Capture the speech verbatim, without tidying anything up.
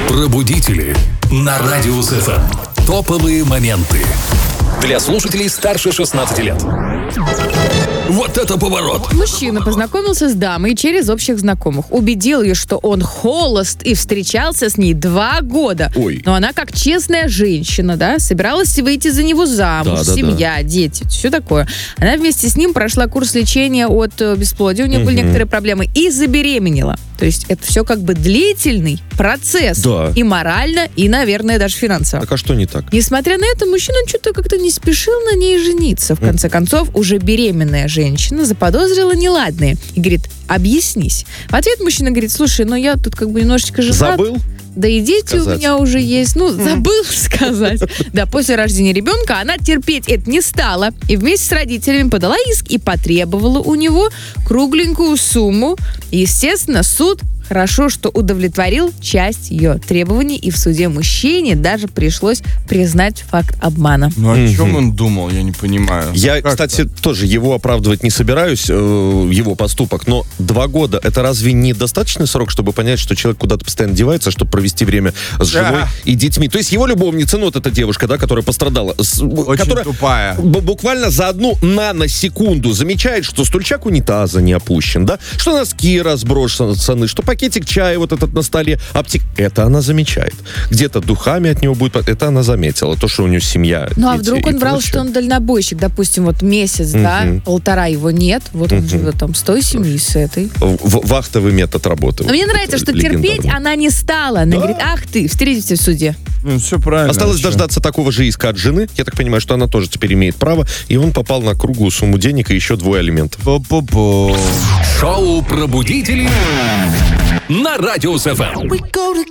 Пробудители на Радио СФМ. Топовые моменты. Для слушателей старше шестнадцати лет. Вот это поворот! Мужчина познакомился с дамой через общих знакомых. Убедил ее, что он холост, и встречался с ней два года. Ой. Но она, как честная женщина, да, собиралась выйти за него замуж, Да, да, семья, дети, все такое. Она вместе с ним прошла курс лечения от э, бесплодия, у нее были некоторые проблемы, и забеременела. То есть это все как бы длительный процесс. Да. И морально, и, наверное, даже финансово. Так а что не так? Несмотря на это, мужчина что-то как-то не спешил на ней жениться. В конце концов, уже беременная женщина заподозрила неладное и говорит: объяснись. В ответ мужчина говорит: слушай, ну я тут как бы немножечко женат. Забыл? Да и дети сказать. у меня уже есть. Ну, забыл сказать. Да, после рождения ребенка она терпеть это не стала. И вместе с родителями подала иск и потребовала у него кругленькую сумму. Естественно, суд хорошо, что удовлетворил часть ее требований, и в суде мужчине даже пришлось признать факт обмана. Ну, о чем он думал, я не понимаю. Я, Как кстати, это? тоже его оправдывать не собираюсь, э, его поступок, но два года — это разве не достаточный срок, чтобы понять, что человек куда-то постоянно девается, чтобы провести время с Да. женой и детьми? То есть его любовница, ну вот эта девушка, да, которая пострадала, с- Очень которая тупая. б- буквально за одну наносекунду замечает, что стульчак унитаза не опущен, да, что носки разбросаны, что пакетик чая вот этот на столе, аптек. Это она замечает. Где-то духами от него будет... Это она заметила. То, что у нее семья, Ну, а дети вдруг и он врал, прочее. что он дальнобойщик, допустим, вот месяц, да, Мгм. полтора его нет, вот он живет там с той семьей, с этой. В- вахтовый метод работы. Но мне нравится, что Легендарный. терпеть она не стала. Она говорит: ах ты, встретитесь в суде. Ну, все правильно. Осталось Чё? дождаться такого же иска от жены. Я так понимаю, что она тоже теперь имеет право. И он попал на круглую сумму денег и еще двое алиментов. Пу-пу-пу. Шоу «Пробудители» на Радио СФМ.